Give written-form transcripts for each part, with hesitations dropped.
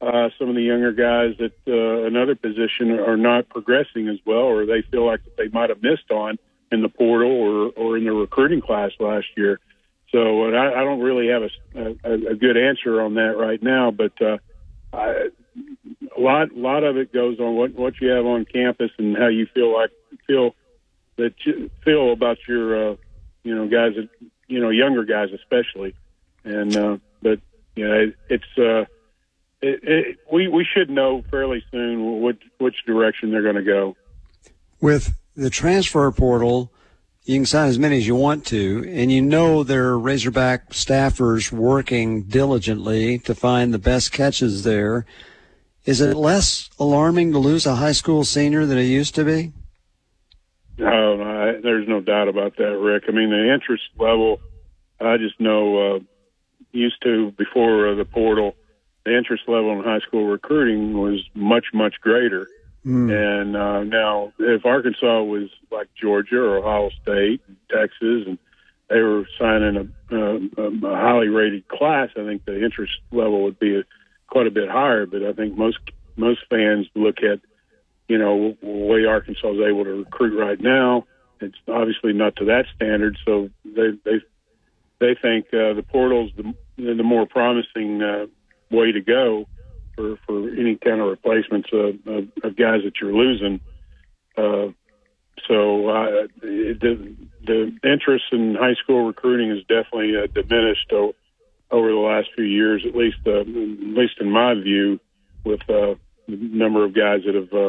some of the younger guys at another position are not progressing as well, or they feel like that they might have missed on in the portal or in the recruiting class last year. So I don't really have a good answer on that right now, but a lot of it goes on what you have on campus and how you feel about your guys, younger guys especially. And but it's we should know fairly soon which direction they're going to go. With the transfer portal, you can sign as many as you want to, and there are Razorback staffers working diligently to find the best catches there. Is it less alarming to lose a high school senior than it used to be? No, there's no doubt about that, Rick. I mean, the interest level, I just know, used to before the portal, the interest level in high school recruiting was much, much greater. And now, if Arkansas was like Georgia or Ohio State, and Texas, and they were signing a highly rated class, I think the interest level would be quite a bit higher. But I think most fans look at, the way Arkansas is able to recruit right now. It's obviously not to that standard, so they think the portal's the more promising way to go for any kind of replacements of guys that you're losing. So the interest in high school recruiting has definitely diminished over the last few years, at least in my view, with the number of guys that have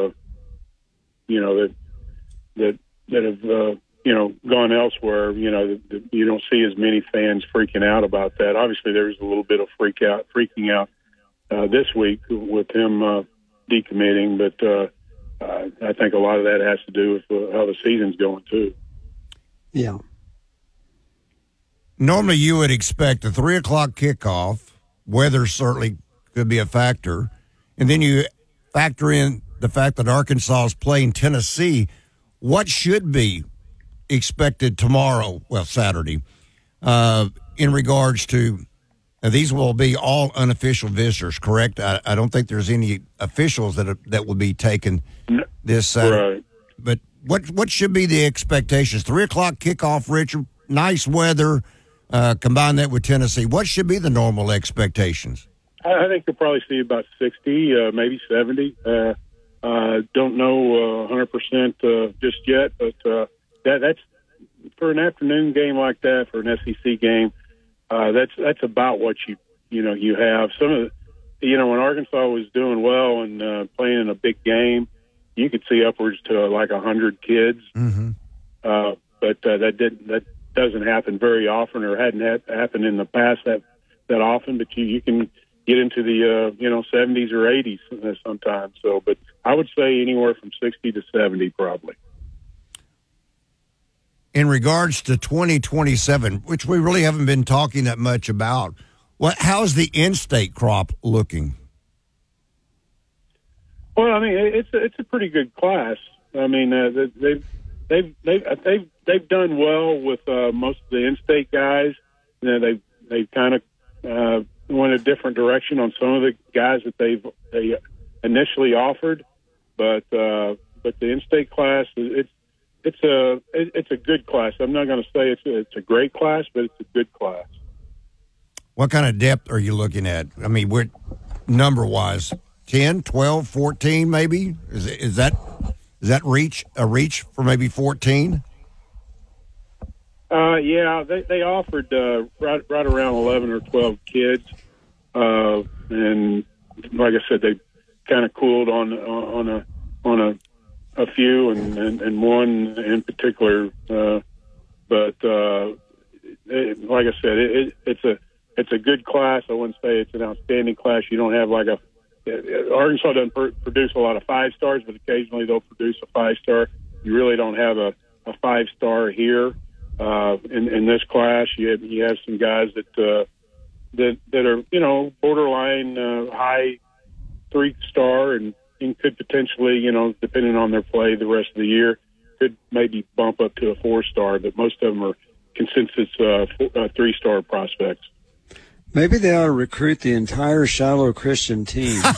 that have gone elsewhere. You don't see as many fans freaking out about that. Obviously, there's a little bit of freaking out this week with him decommitting, but I think a lot of that has to do with how the season's going too. Yeah. Normally, you would expect a 3:00 kickoff. Weather certainly could be a factor, and then you factor in the fact that Arkansas is playing Tennessee. What should be expected tomorrow, Saturday, in regards to these will be all unofficial visitors, correct? I don't think there's any officials that will be taken this Saturday. Right. But what should be the expectations? 3:00 kickoff, Richard. Nice weather. Combine that with Tennessee. What should be the normal expectations? I think you'll probably see about 60, maybe 70. Don't know 100% just yet, but that's for an afternoon game like that, for an SEC game. That's about what you have. Some of when Arkansas was doing well and playing in a big game, you could see upwards to like 100 kids. Mm-hmm. But that doesn't happen very often, or hadn't happened in the past that often. But you can get into the 70s or 80s sometimes. So, but I would say anywhere from 60 to 70 probably. In regards to 2027, which we really haven't been talking that much about, how's the in-state crop looking? Well, I mean, it's a pretty good class. I mean, they've done well with most of the in-state guys. They've kind of went a different direction on some of the guys that they initially offered, but the in-state class it's a good class. I'm not going to say it's a great class, but it's a good class. What kind of depth are you looking at? I mean, we're number-wise, 10, 12, 14 maybe? Is that a reach for maybe 14? Yeah, they offered right around 11 or 12 kids, and like I said, they kind of cooled on a few and one in particular. But like I said, it's a good class. I wouldn't say it's an outstanding class. You don't have Arkansas doesn't produce a lot of 5-stars, but occasionally they'll produce a 5-star. You really don't have a 5-star here in this class. You have some guys that are borderline high 3-star and could potentially depending on their play the rest of the year could maybe bump up to a 4-star, but most of them are consensus 3-star prospects. Maybe they ought to recruit the entire Shiloh Christian team.